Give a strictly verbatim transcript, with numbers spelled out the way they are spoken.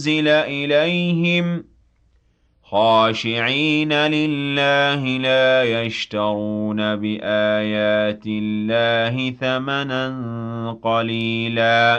أُنزِلَ إِلَيْهِمْ خَاشِعِينَ لِلَّهِ لَا يَشْتَرُونَ بِآيَاتِ اللَّهِ ثَمَنًا قَلِيلًا